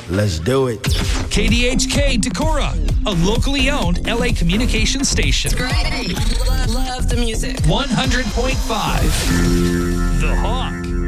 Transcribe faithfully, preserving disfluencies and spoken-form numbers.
Let's do it. K D H K Decorah, a locally owned L A communications station. It's great. Love, love the music. one hundred point five The Hawk.